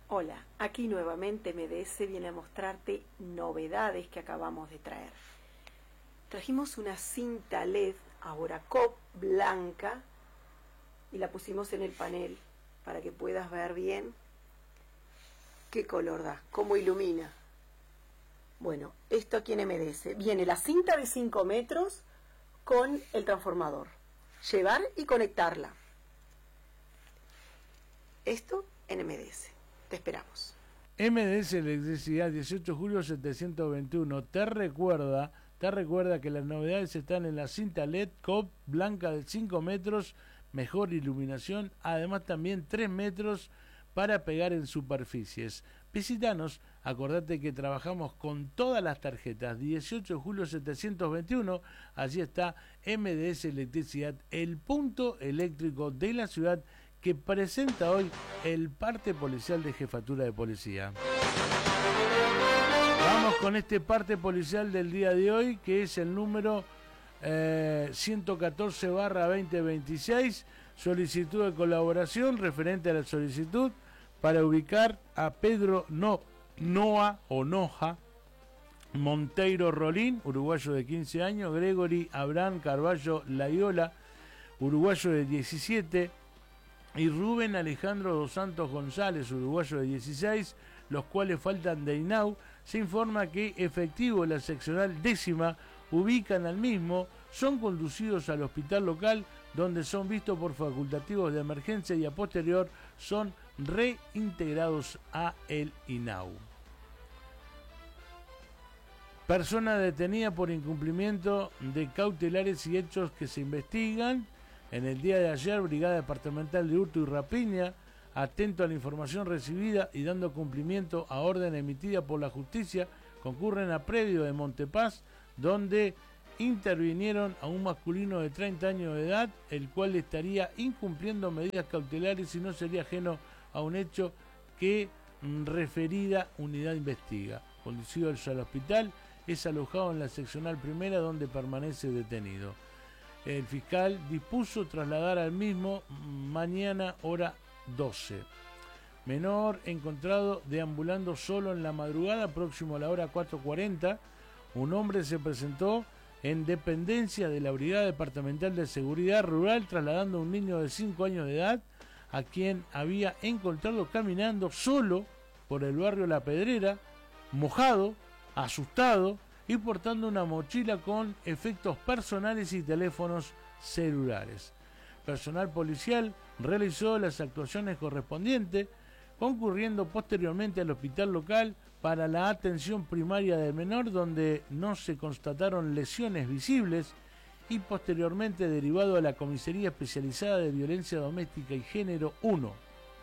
Hola, aquí nuevamente MDS viene a mostrarte novedades que acabamos de traer. Trajimos una cinta LED Auracop blanca y la pusimos en el panel para que puedas ver bien qué color da, cómo ilumina. Bueno, esto aquí en MDS viene la cinta de 5 metros con el transformador. Llevar y conectarla. Esto en MDS. Te esperamos. MDS Electricidad, 18 de julio 721. Te recuerda que las novedades están en la cinta LED COP blanca de 5 metros, mejor iluminación, además también 3 metros para pegar en superficies. Visítanos, acordate que trabajamos con todas las tarjetas. 18 de julio 721, allí está MDS Electricidad, el punto eléctrico de la ciudad, que presenta hoy el parte policial de Jefatura de Policía. Vamos con este parte policial del día de hoy, que es el número 114/2026, solicitud de colaboración referente a la solicitud para ubicar a Pedro Noja Monteiro Rolín, uruguayo de 15 años, Gregory Abraham Carballo Layola, uruguayo de 17, y Rubén Alejandro dos Santos González, uruguayo de 16, los cuales faltan de INAU. Se informa que efectivos de la seccional 10ª ubican al mismo, son conducidos al hospital local, donde son vistos por facultativos de emergencia y a posterior son reintegrados a el INAU. Persona detenida por incumplimiento de cautelares y hechos que se investigan. En el día de ayer, Brigada Departamental de Hurto y Rapiña, atento a la información recibida y dando cumplimiento a orden emitida por la justicia, concurren a predio de Montepaz, donde intervinieron a un masculino de 30 años de edad, el cual estaría incumpliendo medidas cautelares y no sería ajeno a un hecho que referida unidad investiga. Conducido al hospital, es alojado en la seccional primera, donde permanece detenido. El fiscal dispuso trasladar al mismo mañana hora 12. Menor encontrado deambulando solo en la madrugada, próximo a la hora 4:40. Un hombre se presentó en dependencia de la Brigada Departamental de Seguridad Rural trasladando a un niño de 5 años de edad, a quien había encontrado caminando solo por el barrio La Pedrera, mojado, asustado y portando una mochila con efectos personales y teléfonos celulares. Personal policial realizó las actuaciones correspondientes, concurriendo posteriormente al hospital local para la atención primaria del menor, donde no se constataron lesiones visibles, y posteriormente derivado a la Comisaría Especializada de Violencia Doméstica y Género 1.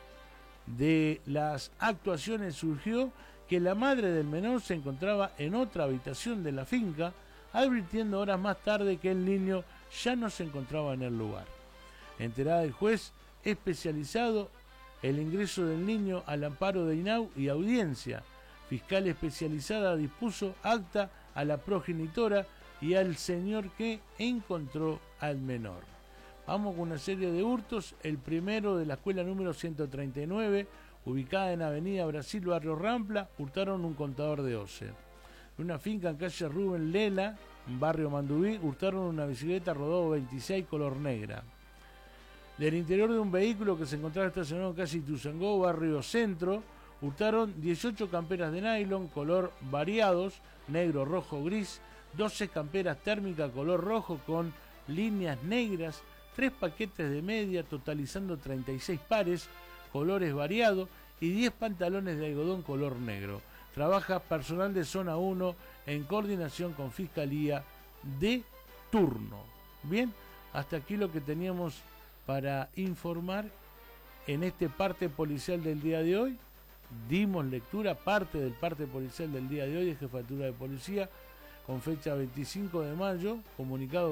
De las actuaciones surgió que la madre del menor se encontraba en otra habitación de la finca, advirtiendo horas más tarde que el niño ya no se encontraba en el lugar. Enterada el juez especializado el ingreso del niño al amparo de INAU y audiencia, fiscal especializada dispuso acta a la progenitora y al señor que encontró al menor. Vamos con una serie de hurtos. El primero de la escuela número 139, ubicada en Avenida Brasil, barrio Rampla, hurtaron un contador de OCE. En una finca en calle Rubén Lela, barrio Mandubí, hurtaron una bicicleta Rodó 26 color negra. Del interior de un vehículo que se encontraba estacionado en calle Ituzaingó, barrio Centro, hurtaron 18 camperas de nylon, color variados, negro, rojo, gris, 12 camperas térmicas color rojo con líneas negras, 3 paquetes de media totalizando 36 pares, colores variados, y 10 pantalones de algodón color negro. Trabaja personal de zona 1 en coordinación con Fiscalía de turno. Bien, hasta aquí lo que teníamos para informar en este parte policial del día de hoy. Dimos lectura, parte del parte policial del día de hoy de Jefatura de Policía, con fecha 25 de mayo, comunicado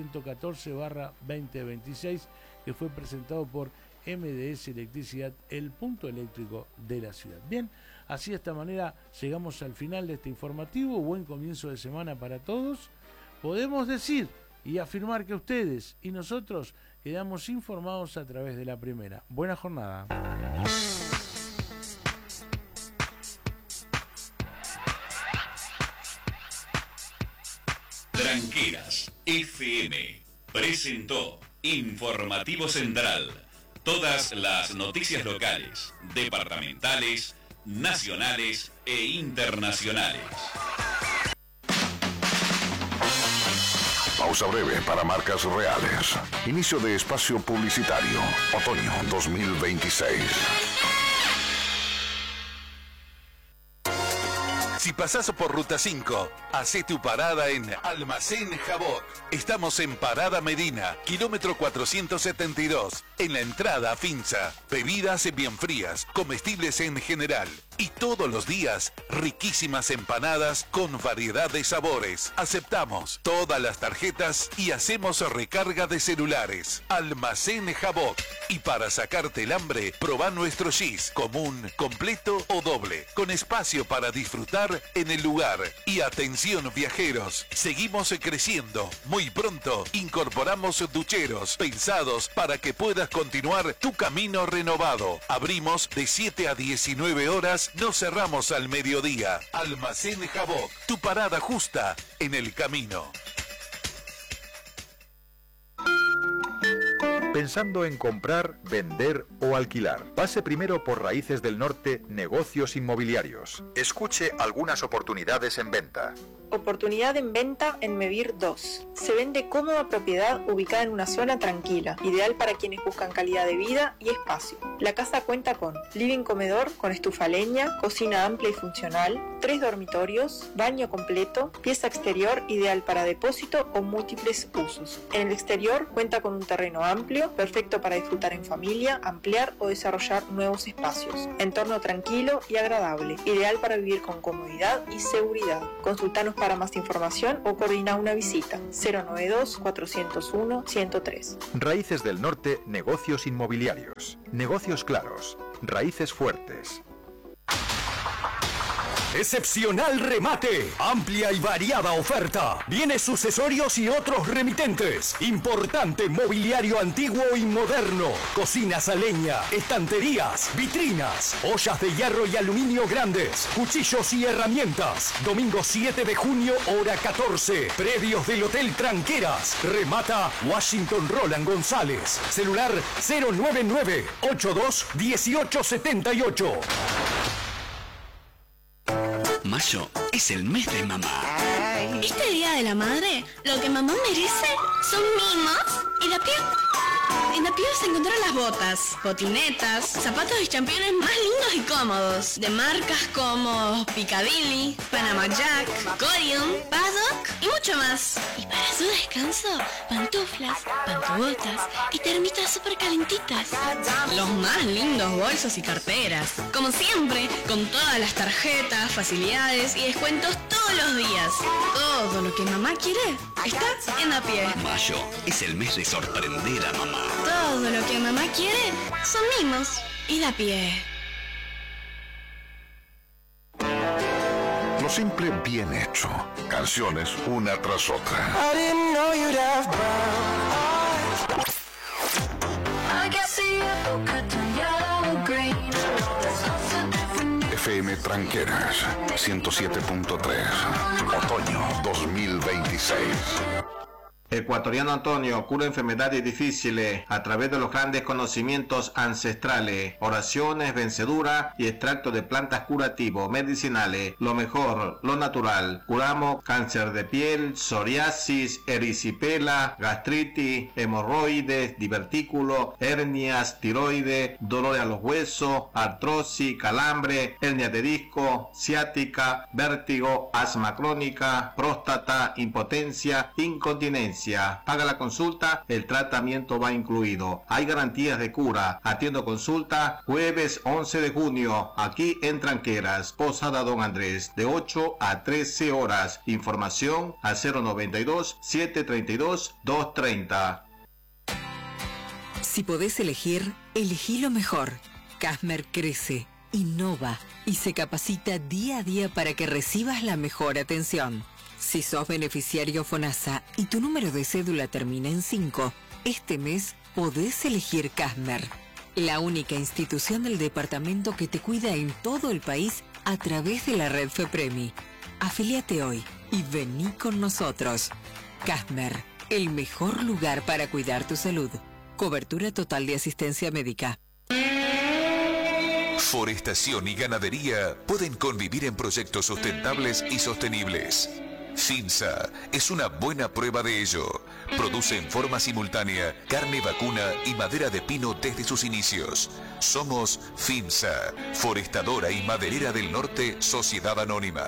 114/2026, que fue presentado por MDS Electricidad, el punto eléctrico de la ciudad. Bien, así de esta manera llegamos al final de este informativo. Buen comienzo de semana para todos. Podemos decir y afirmar que ustedes y nosotros quedamos informados a través de la primera. Buena jornada. Tranqueras FM presentó Informativo Central. Todas las noticias locales, departamentales, nacionales e internacionales. Pausa breve para marcas reales. Inicio de espacio publicitario. Otoño 2026. Si pasás por Ruta 5, hacé tu parada en Almacén Jabot. Estamos en Parada Medina, kilómetro 472, en la entrada a Finza. Bebidas bien frías, comestibles en general. Y todos los días, riquísimas empanadas con variedad de sabores. Aceptamos todas las tarjetas y hacemos recarga de celulares. Almacén Jabot. Y para sacarte el hambre, probá nuestro gis, común, completo o doble, con espacio para disfrutar en el lugar. Y atención viajeros, seguimos creciendo. Muy pronto incorporamos ducheros pensados para que puedas continuar tu camino renovado. Abrimos de 7 a 19 horas, no cerramos al mediodía. Almacén Jabot, tu parada justa en el camino. Pensando en comprar, vender o alquilar. Pase primero por Raíces del Norte Negocios Inmobiliarios. Escuche algunas oportunidades en venta. Oportunidad en venta en Mevir 2. Se vende cómoda propiedad ubicada en una zona tranquila, ideal para quienes buscan calidad de vida y espacio. La casa cuenta con living comedor con estufa a leña, cocina amplia y funcional, 3 dormitorios, baño completo, pieza exterior ideal para depósito o múltiples usos. En el exterior cuenta con un terreno amplio, perfecto para disfrutar en familia, ampliar o desarrollar nuevos espacios. Entorno tranquilo y agradable, ideal para vivir con comodidad y seguridad. Consultanos para más información o coordina una visita. 092-401-103. Raíces del Norte Negocios Inmobiliarios. Negocios claros. Raíces fuertes. Excepcional remate, amplia y variada oferta, bienes sucesorios y otros remitentes, importante mobiliario antiguo y moderno, cocinas a leña, estanterías, vitrinas, ollas de hierro y aluminio grandes, cuchillos y herramientas. Domingo 7 de junio, hora 14, predios del Hotel Tranqueras. Remata Washington Roland González, celular 099-82-1878. Mayo es el mes de mamá. Este Día de la Madre, lo que mamá merece son mimos y la piel. En la piel se encontraron las botas, botinetas, zapatos y championes más lindos y cómodos, de marcas como Piccadilly, Panama Jack, Corium, Paddock y mucho más. Y para su descanso, pantuflas, pantubotas y termitas súper calentitas. Los más lindos bolsos y carteras. Como siempre, con todas las tarjetas, facilidades y descuentos todos los días. Todo lo que mamá quiere está en la pie. Mayo es el mes de sorprender a mamá. Todo lo que mamá quiere son mimos y la pie. Lo simple bien hecho. Canciones una tras otra. FM Tranqueras 107.3. Otoño 2026. Ecuatoriano Antonio cura enfermedades difíciles a través de los grandes conocimientos ancestrales, oraciones, vencedura y extracto de plantas curativos, medicinales, lo mejor, lo natural. Curamos cáncer de piel, psoriasis, erisipela, gastritis, hemorroides, divertículos, hernias, tiroides, dolores a los huesos, artrosis, calambre, hernia de disco, ciática, vértigo, asma crónica, próstata, impotencia, incontinencia. Paga la consulta, el tratamiento va incluido. Hay garantías de cura. Atiendo consulta jueves 11 de junio, aquí en Tranqueras, Posada Don Andrés, de 8 a 13 horas. Información al 092-732-230. Si podés elegir, elegí lo mejor. Casmer crece, innova y se capacita día a día para que recibas la mejor atención. Si sos beneficiario FONASA y tu número de cédula termina en 5, este mes podés elegir Casmer, la única institución del departamento que te cuida en todo el país a través de la red FEPREMI. Afíliate hoy y vení con nosotros. Casmer, el mejor lugar para cuidar tu salud. Cobertura total de asistencia médica. Forestación y ganadería pueden convivir en proyectos sustentables y sostenibles. FIMSA es una buena prueba de ello. Produce en forma simultánea carne vacuna y madera de pino desde sus inicios. Somos FIMSA, Forestadora y Maderera del Norte, Sociedad Anónima.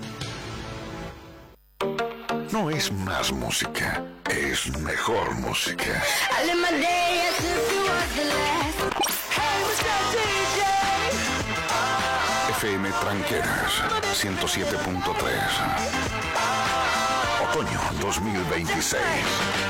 No es más música, es mejor música. FM Tranqueras 107.3. Otoño 2026.